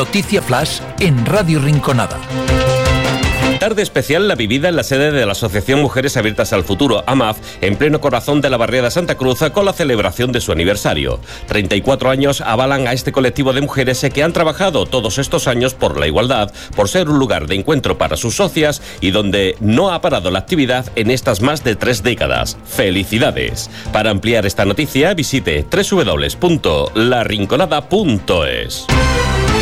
Noticia Flash en Radio Rinconada. Tarde especial la vivida en la sede de la Asociación Mujeres Abiertas al Futuro, AMAF, en pleno corazón de la barriada Santa Cruz, con la celebración de su aniversario. 34 años avalan a este colectivo de mujeres que han trabajado todos estos años por la igualdad, por ser un lugar de encuentro para sus socias y donde no ha parado la actividad en estas más de 3 décadas. ¡Felicidades! Para ampliar esta noticia, visite www.larinconada.es.